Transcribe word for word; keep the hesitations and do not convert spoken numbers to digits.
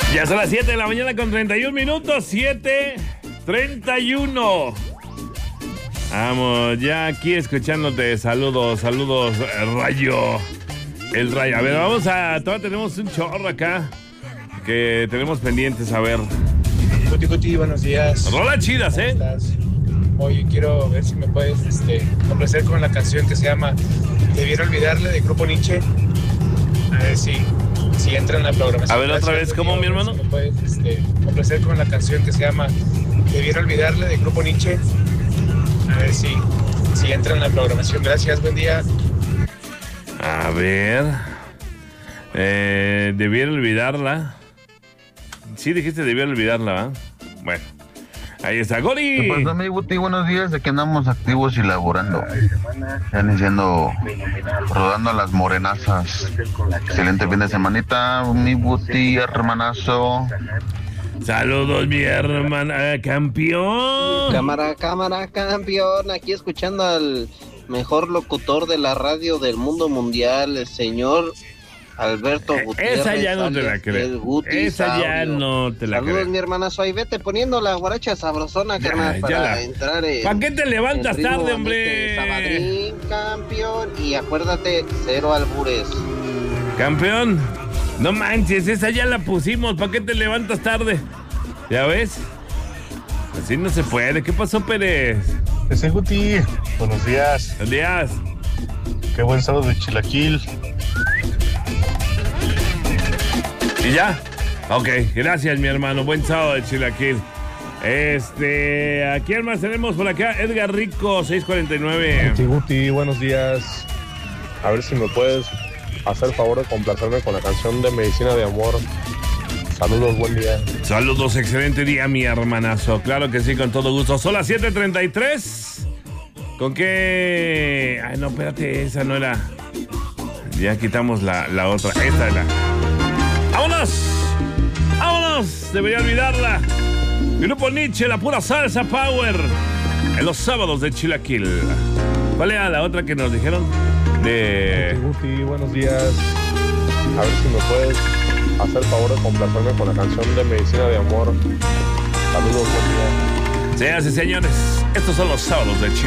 Ya son las siete de la mañana con treinta y un minutos, siete treinta y uno. Vamos, ya aquí escuchándote. Saludos, saludos, Rayo. El Rayo. A ver, vamos a... Todavía tenemos un chorro acá que tenemos pendientes, a ver. Cuti, Cuti, buenos días. Rola chidas, ¿eh? ¿Estás? Oye, quiero ver si me puedes este, complacer con la canción que se llama Debiera olvidarle, de Grupo Nietzsche. A ver si, si entra en la programación. A ver, otra vez, ¿cómo, mi hermano? Si me puedes este, complacer con la canción que se llama Debiera olvidarle, de Grupo Nietzsche. A ver si, si entra en la programación. Gracias, buen día. A ver. Eh, debiera olvidarla. Sí, dijiste debiera olvidarla, ¿va? Bueno. Ahí está, Goli. ¿Qué pasa, mi Guti? Buenos días, de que andamos activos y laborando. Ya iniciando, rodando las morenazas. Excelente fin de semanita, mi Guti, hermanazo. Saludos, mi hermana, campeón. Cámara, cámara, campeón. Aquí escuchando al mejor locutor de la radio del mundo mundial, el señor Alberto Gutiérrez. Esa ya no te la creo. Esa ya no te la creo. Saludos, mi hermana. Soy Vete poniendo la guaracha sabrosona, carnal, ya para la... entrar en... ¿Para qué te levantas tarde, hombre? Sabadrín, campeón. Y acuérdate, cero albures. Campeón, no manches, esa ya la pusimos. ¿Para qué te levantas tarde? ¿Ya ves? Así no se puede. ¿Qué pasó, Pérez? Ese Guti, buenos días. Buenos días. Qué buen sábado de chilaquil. ¿Y ya? Ok, gracias, mi hermano. Buen sábado de chilaquil. Este, ¿a quién más tenemos por acá? Edgar Rico, seis cuarenta y nueve. Guti, Guti, buenos días. A ver si me puedes hacer el favor de complacerme con la canción de Medicina de Amor. Saludos, buen día. Saludos, excelente día, mi hermanazo. Claro que sí, con todo gusto. Son las siete treinta y tres. ¿Con qué? Ay, no, espérate, esa no era. Ya quitamos la, la otra. Esta es la... ¡Vámonos! ¡Vámonos! Debería olvidarla. Grupo Nietzsche, la pura salsa power. En los sábados de Chilaquil. ¿Cuál era la otra que nos dijeron? De... Guti, Guti, buenos días. A ver si me puedes hacer el favor de complacerme con la canción de Medicina de Amor. Saludos, buen día. Señoras y señores, estos son los sábados de Chilaquil.